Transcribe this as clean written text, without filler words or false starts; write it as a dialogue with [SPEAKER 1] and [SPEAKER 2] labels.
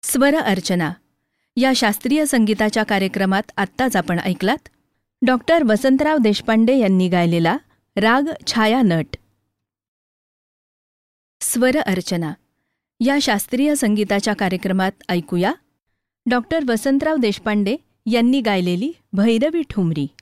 [SPEAKER 1] स्वर अर्चना या शास्त्रीय संगीताच्या कार्यक्रमात आत्ताच आपण ऐकलात डॉक्टर वसंतराव देशपांडे यांनी गायलेला राग छाया नट. स्वर अर्चना या शास्त्रीय संगीताच्या कार्यक्रमात ऐकूया डॉक्टर वसंतराव देशपांडे यांनी गायलेली भैरवी ठुमरी.